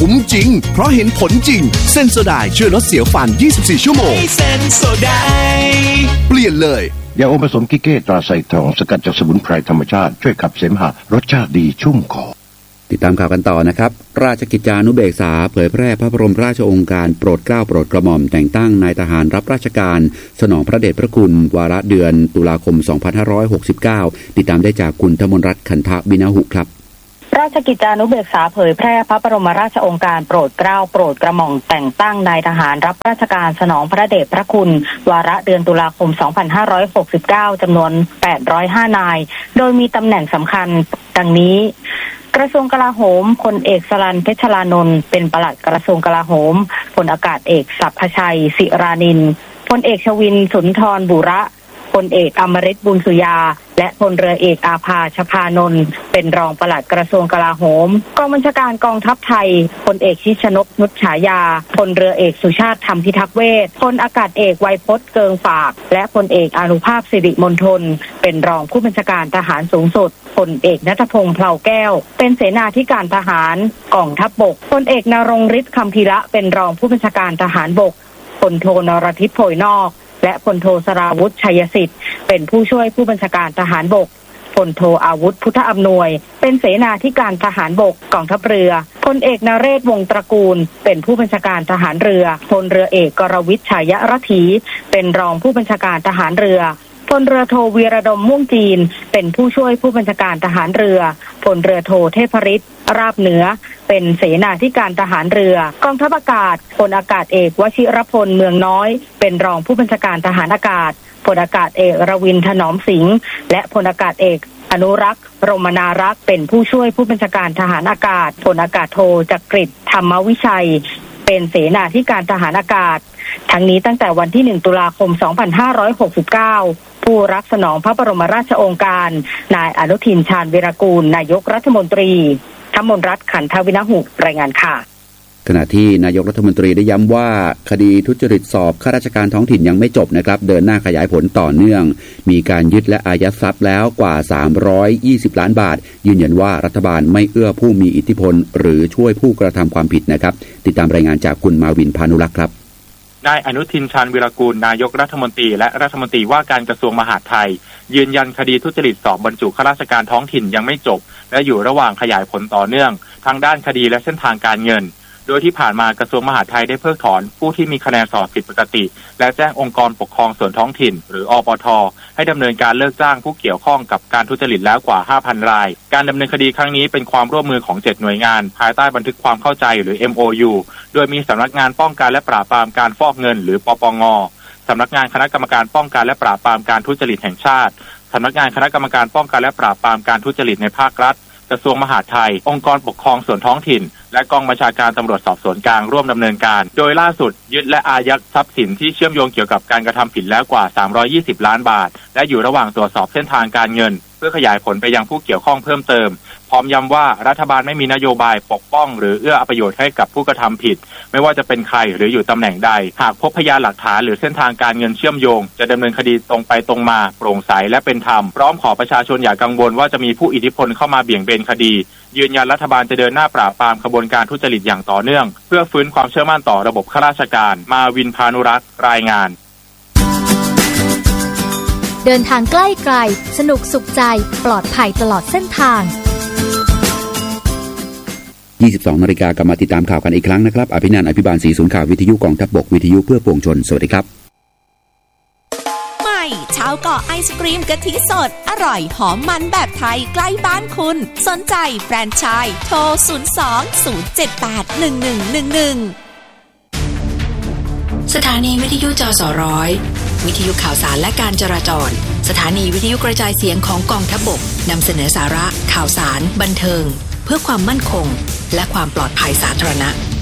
คุ้มจริงเพราะเห็นผลจริงเซนโซไดช่วยลดเสียวฟัน24ชั่วโมงเซนโซไดเปลี่ยนเลยยาอมผสมกิเก้ตราไซทองสกัดจากสมุนไพรธรรมชาติช่วยขับเสมหะรสชาติดีชุ่มคอติดตามข่าวกันต่อนะครับราชกิจจานุเบกษาเผยแพร่พระบรมราชโองการโปรดเกล้าโปรดกระหม่อมแต่งตั้งนายทหารรับราชการสนองพระเดชพระคุณวาระเดือนตุลาคม2569ติดตามได้จากคุณธมนรัตน์ขันธวินาหุครับราชกิจจานุเบกษาเผยแพร่พระบรมราชโองการโปรดเกล้าโปรดกระหม่อมแต่งตั้งนายทหารรับราชการสนองพระเดชพระคุณวาระเดือนตุลาคม2569จำนวน805นายโดยมีตำแหน่งสำคัญดังนี้กระทรวงกลาโหมพลเอกสรัญ เพชรลานนท์เป็นปลัดกระทรวงกลาโหมพลอากาศเอกศัพพชัยศิรานินพลเอกชวินสุนทรบุระพลเอกอมฤตบุญสุยาและพลเรือเอกอาภาชภานนท์เป็นรองปลัดกระทรวงกลาโหมกองบัญชาการกองทัพไทยพลเอกชิชนกนุชฉายาพลเรือเอกสุชาติธรรมพิทักษ์เวชพลอากาศเอกไวยพจน์เกิงฝากและพลเอกอานุภาพสิริมณฑลเป็นรองผู้บัญชาการทหารสูงสุดพลเอกณัฐพงษ์เผาแก้วเป็นเสนาธิการทหารกองทัพบกพลเอกนรงฤทธิ์คำพีระเป็นรองผู้บัญชาการทหารบกพลโทนรทิพย์โพยนอกและพลโทสราวุธชัยสิทธิ์เป็นผู้ช่วยผู้บัญชาการทหารบกพลโทอาวุธพุทธอำนวยเป็นเสนาธิการทหารบกกองทัพเรือพลเอกนเรศวงศ์ตระกูลเป็นผู้บัญชาการทหารเรือพลเรือเอกกรวิทย์ฉายรถีเป็นรองผู้บัญชาการทหารเรือพลเรือโทวีระดมม่วงจีนเป็นผู้ช่วยผู้บัญชาการทหารเรือพลเรือโทเทพฤทธิ์ราบเหนือเป็นเสนาธิการทหารเรือกองทัพอากาศพลอากาศเอกวชิรพลเมืองน้อยเป็นรองผู้บัญชาการทหารอากาศพลอากาศเอกรวินถนอมสิงห์และพลอากาศเอกอนุรักษ์รมนารักษ์เป็นผู้ช่วยผู้บัญชาการทหารอากาศพลอากาศโทจักริดธรรมวิชัยเป็นเสนาธิการทหารอากาศทั้งนี้ตั้งแต่วันที่1ตุลาคม2569ผู้รับสนองพระบรมราชโองการนายอนุทินชาญวีรกูลนายกรัฐมนตรีธมนรัตน์ขันธวินาหุรายงานค่ะขณะที่นายกรัฐมนตรีได้ย้ำว่าคดีทุจริตสอบข้าราชการท้องถิ่นยังไม่จบนะครับเดินหน้าขยายผลต่อเนื่องมีการยึดและอายัดทรัพย์แล้วกว่า320ล้านบาทยืนยันว่ารัฐบาลไม่เอื้อผู้มีอิทธิพลหรือช่วยผู้กระทำความผิดนะครับติดตามรายงานจากคุณมาวินพานุรักษ์ครับนายอนุทินชาญวีรกูลนายกรัฐมนตรีและรัฐมนตรีว่าการกระทรวงมหาดไทยยืนยันคดีทุจริตสอบบรรจุข้าราชการท้องถิ่นยังไม่จบและอยู่ระหว่างขยายผลต่อเนื่องทางด้านคดีและเส้นทางการเงินโดยที่ผ่านมากระทรวงมหาดไทยได้เพิกถอนผู้ที่มีคะแนนสอบผิดปกติและแจ้งองค์กรปกครองส่วนท้องถิ่นหรืออปท.ให้ดำเนินการเลิกจ้างผู้เกี่ยวข้องกับการทุจริตแล้วกว่า 5,000 รายการดำเนินคดีครั้งนี้เป็นความร่วมมือของ7หน่วยงานภายใต้บันทึกความเข้าใจหรือ MOU โดยมีสำนักงานป้องกันและปราบปรามการฟอกเงินหรือปปง.สำนักงานคณะกรรมการป้องกันและปราบปรามการทุจริตแห่งชาติสำนักงานคณะกรรมการป้องกันและปราบปรามการทุจริตในภาครัฐกระทรวงมหาดไทยองค์กรปกครองส่วนท้องถิ่นและกองบัญชาการตำรวจสอบสวนกลางร่วมดำเนินการโดยล่าสุดยึดและอายัดทรัพย์สินที่เชื่อมโยงเกี่ยวกับการกระทำผิดแล้วกว่า320ล้านบาทและอยู่ระหว่างตรวจสอบเส้นทางการเงินเพื่อขยายผลไปยังผู้เกี่ยวข้องเพิ่มเติมพร้อมย้ำว่ารัฐบาลไม่มีนโยบายปกป้องหรือเอื้อประโยชน์ให้กับผู้กระทำผิดไม่ว่าจะเป็นใครหรืออยู่ตำแหน่งใดหากพบพยานหลักฐานหรือเส้นทางการเงินเชื่อมโยงจะดำเนินคดีตรงไปตรงมาโปร่งใสและเป็นธรรมพร้อมขอประชาชนอย่ากังวลว่าจะมีผู้อิทธิพลเข้ามาเบี่ยงเบนคดียืนยันรัฐบาลจะเดินหน้าปราบปรามขบวนการทุจริตอย่างต่อเนื่องเพื่อฟื้นความเชื่อมั่นต่อระบบข้าราชการมาวินพานุรักษ์รายงานเดินทางใกล้ไกลสนุกสุขใจปลอดภัยตลอดเส้นทาง 22 นาฬิกากลับมาติดตามข่าวกันอีกครั้งนะครับอภินันท์อภิบาลศรีศูนย์ข่าววิทยุกองทัพบกวิทยุเพื่อปวงชนสวัสดีครับใหม่ชาวเกาะไอศกรีมกะทิสดอร่อยหอมมันแบบไทยใกล้บ้านคุณสนใจแฟรนไชส์โทร02-078-1111 สถานีวิทยุจสร้อยวิทยุข่าวสารและการจราจรสถานีวิทยุกระจายเสียงของกองทัพบกนำเสนอสาระข่าวสารบันเทิงเพื่อความมั่นคงและความปลอดภัยสาธารณะ